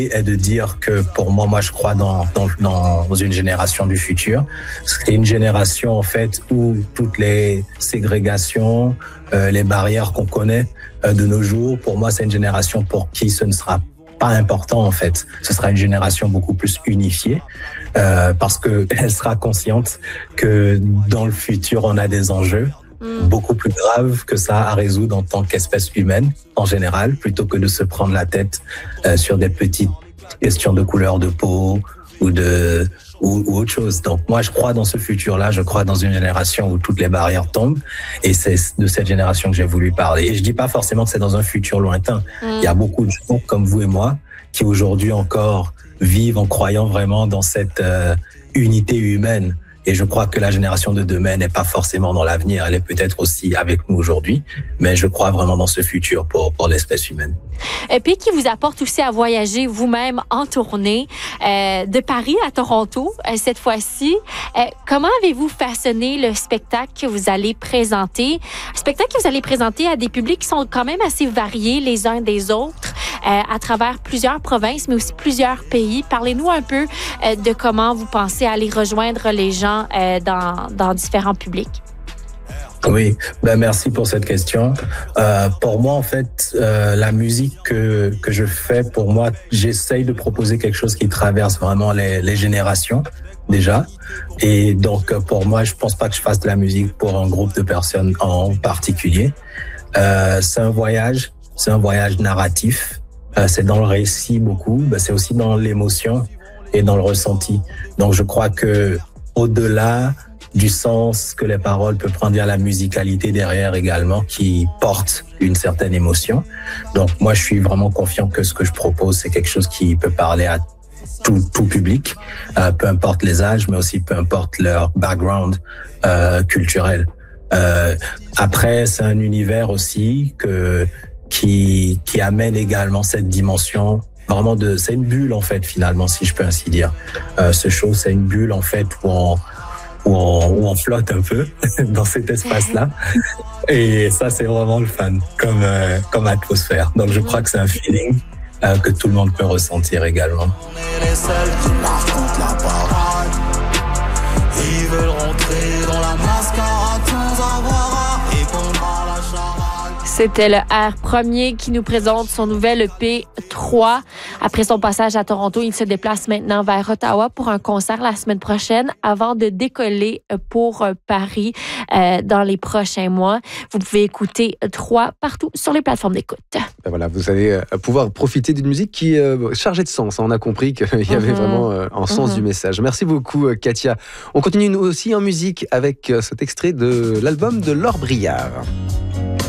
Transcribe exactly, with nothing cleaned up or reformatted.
est de dire que pour moi, moi je crois dans, dans, dans une génération du futur. C'est une génération en fait où toutes les ségrégations, euh, les barrières qu'on connaît euh, de nos jours, pour moi c'est une génération pour qui ce ne sera pas important en fait. Ce sera une génération beaucoup plus unifiée euh, parce que elle sera consciente que dans le futur on a des enjeux beaucoup plus grave que ça à résoudre en tant qu'espèce humaine en général, plutôt que de se prendre la tête euh, sur des petites questions de couleur de peau ou de ou, ou autre chose. Donc moi je crois dans ce futur-là, je crois dans une génération où toutes les barrières tombent, et c'est de cette génération que j'ai voulu parler. Et je dis pas forcément que c'est dans un futur lointain. Mm. Il y a beaucoup de gens comme vous et moi qui aujourd'hui encore vivent en croyant vraiment dans cette euh, unité humaine. Et je crois que la génération de demain n'est pas forcément dans l'avenir. Elle est peut-être aussi avec nous aujourd'hui, mais je crois vraiment dans ce futur pour, pour l'espèce humaine. Et puis, qui vous apporte aussi à voyager vous-même en tournée euh, de Paris à Toronto, euh, cette fois-ci. Euh, comment avez-vous façonné le spectacle que vous allez présenter? Un spectacle que vous allez présenter à des publics qui sont quand même assez variés les uns des autres, euh, à travers plusieurs provinces, mais aussi plusieurs pays. Parlez-nous un peu euh, de comment vous pensez aller rejoindre les gens Euh, dans, dans différents publics. Oui, ben merci pour cette question. Euh, pour moi, en fait, euh, la musique que que je fais, pour moi, j'essaye de proposer quelque chose qui traverse vraiment les, les générations déjà. Et donc, pour moi, je pense pas que je fasse de la musique pour un groupe de personnes en particulier. Euh, c'est un voyage, c'est un voyage narratif. Euh, c'est dans le récit beaucoup, ben, c'est aussi dans l'émotion et dans le ressenti. Donc, je crois que au-delà du sens que les paroles peuvent prendre, il y a la musicalité derrière également qui porte une certaine émotion. Donc moi, je suis vraiment confiant que ce que je propose, c'est quelque chose qui peut parler à tout, tout public, euh, peu importe les âges, mais aussi peu importe leur background euh, culturel. Euh, après, c'est un univers aussi que qui qui amène également cette dimension. Vraiment de, c'est une bulle en fait finalement, si je peux ainsi dire. Euh, ce show, c'est une bulle en fait où on, où on, où on flotte un peu dans cet espace-là. Et ça, c'est vraiment le fun comme euh, comme atmosphère. Donc je crois que c'est un feeling euh, que tout le monde peut ressentir également. On est les seuls qui marchent contre la parade. Ils veulent rentrer dans la mascarade sans avoir à répondre à la charade. C'était le R premier qui nous présente son nouvel E P trois. Après son passage à Toronto, il se déplace maintenant vers Ottawa pour un concert la semaine prochaine avant de décoller pour Paris euh, dans les prochains mois. Vous pouvez écouter trois partout sur les plateformes d'écoute. Ben voilà, vous allez euh, pouvoir profiter d'une musique qui est euh, chargée de sens. On a compris qu'il y avait mm-hmm. vraiment euh, un sens mm-hmm. du message. Merci beaucoup, euh, Katia. On continue nous aussi en musique avec euh, cet extrait de l'album de Laure Briard.